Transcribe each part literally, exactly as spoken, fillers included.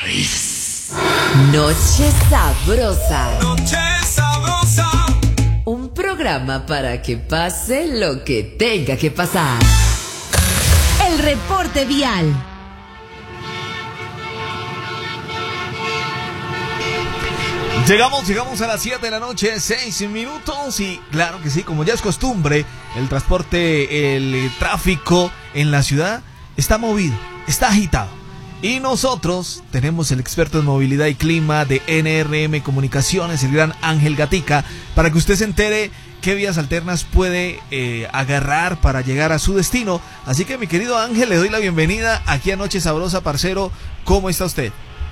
Noche Sabrosa. Noche Sabrosa. Un programa para que pase lo que tenga que pasar. El reporte vial. Llegamos, llegamos a las siete de la noche, seis minutos y claro que sí, como ya es costumbre, el transporte, el tráfico en la ciudad está movido, está agitado. Y nosotros tenemos el experto en movilidad y clima de N R M Comunicaciones, el gran Ángel Gatica, para que usted se entere qué vías alternas puede eh, agarrar para llegar a su destino. Así que mi querido Ángel, le doy la bienvenida aquí a Noche Sabrosa, parcero. ¿Cómo está usted?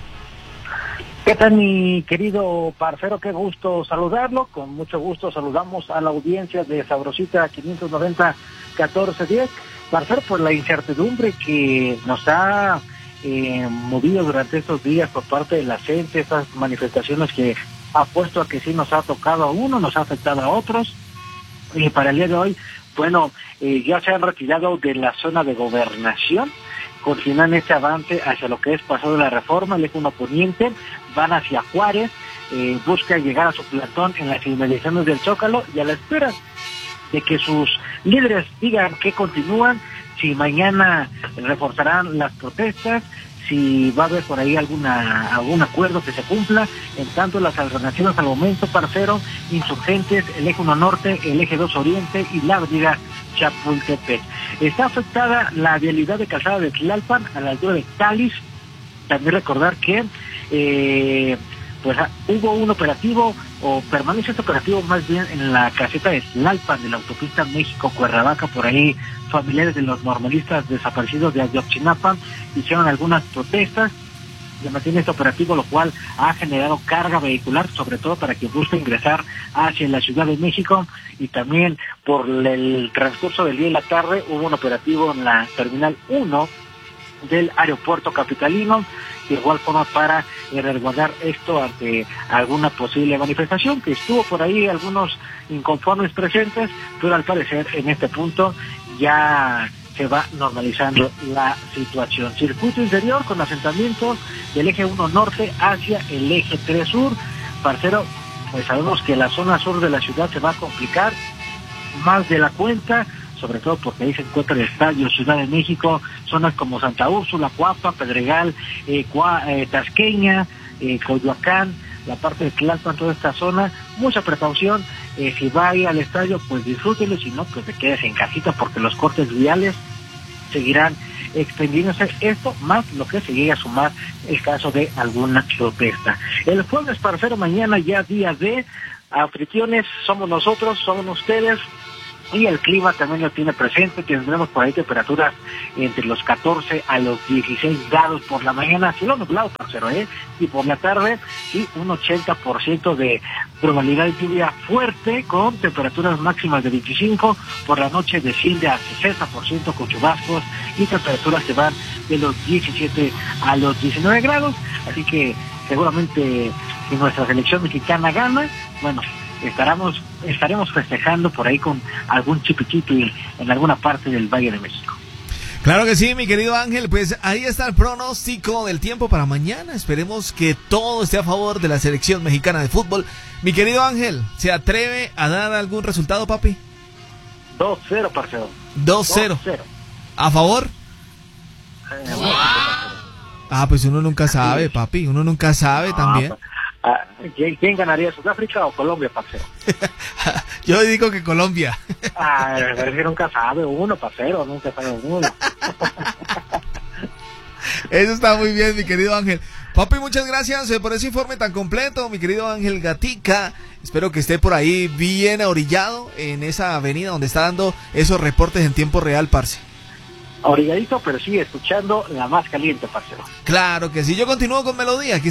¿Qué tal, mi querido parcero? Qué gusto saludarlo. Con mucho gusto saludamos a la audiencia de Sabrosita quinientos noventa catorce diez. Parcero, por la incertidumbre que nos ha eh, movido durante estos días por parte de la gente, estas manifestaciones que apuesto a que sí nos ha tocado a uno, nos ha afectado a otros. Y para el día de hoy, bueno, eh, ya se han retirado de la zona de gobernación. Continúan este avance hacia lo que es Paseo de la Reforma, el eje uno poniente, van hacia Juárez, eh, buscan llegar a su plantón en las inmediaciones del Zócalo y a la espera de que sus líderes digan que continúan, si mañana reforzarán las protestas, si va a haber por ahí alguna algún acuerdo que se cumpla. En tanto, las alternativas al momento, parcero, insurgentes, el eje uno norte, el eje dos oriente y la avenida Chapultepec. Está afectada la vialidad de calzada de Tlalpan a la altura de Talis. También recordar que eh, pues hubo un operativo, o permanece este operativo más bien en la caseta de Tlalpan de la autopista México-Cuernavaca. Por ahí familiares de los normalistas desaparecidos de Ayotzinapa hicieron algunas protestas. Se mantiene este operativo, lo cual ha generado carga vehicular, sobre todo para quien busca ingresar hacia la Ciudad de México. Y también por el transcurso del día y la tarde hubo un operativo en la Terminal uno del aeropuerto capitalino, de igual forma para resguardar esto ante alguna posible manifestación, que estuvo por ahí algunos inconformes presentes, pero al parecer en este punto ya se va normalizando la situación. Circuito interior con asentamientos del eje uno norte hacia el eje tres sur. Parcero, pues sabemos que la zona sur de la ciudad se va a complicar más de la cuenta, sobre todo porque ahí se encuentra el Estadio Ciudad de México, zonas como Santa Úrsula, Cuapa, Pedregal, eh, Cua, eh, Tasqueña, eh, Coyoacán, la parte de Tlalpan, toda esta zona. Mucha precaución, eh, si va a ir al estadio, pues disfrútelo, si no, pues te quedes en casita, porque los cortes viales seguirán extendiéndose, esto más lo que se llegue a sumar el caso de alguna protesta. El jueves, parcero, mañana ya día de anfitriones, somos nosotros, somos ustedes, y el clima también lo tiene presente. Tendremos por ahí temperaturas entre los catorce a los dieciséis grados por la mañana, cielo nublado, parcero, ¿eh? Y por la tarde, y un ochenta por ciento de probabilidad de lluvia fuerte, con temperaturas máximas de veinticinco, por la noche desciende a sesenta por ciento con chubascos, y temperaturas que van de los diecisiete a los diecinueve grados, así que seguramente si nuestra selección mexicana gana, bueno, estaremos estaremos festejando por ahí con algún chipichito en alguna parte del Valle de México. Claro que sí, mi querido Ángel, pues ahí está el pronóstico del tiempo para mañana. Esperemos que todo esté a favor de la selección mexicana de fútbol. Mi querido Ángel, ¿se atreve a dar algún resultado, papi? dos cero, parcero. dos cero. ¿A favor? Eh, bueno, ah, pues uno nunca sabe, papi, uno nunca sabe ah, también. Ah, ¿quién, ¿Quién ganaría, Sudáfrica o Colombia, parcero? Yo digo que Colombia. Ah, es que nunca sabe uno, parcero, nunca sabe uno. Eso está muy bien, mi querido Ángel. Papi, muchas gracias por ese informe tan completo, mi querido Ángel Gatica. Espero que esté por ahí bien ahorillado en esa avenida donde está dando esos reportes en tiempo real, parce. Ahorilladito, pero sigue escuchando la más caliente, parcero. Claro que sí, yo continúo con melodía. Aquí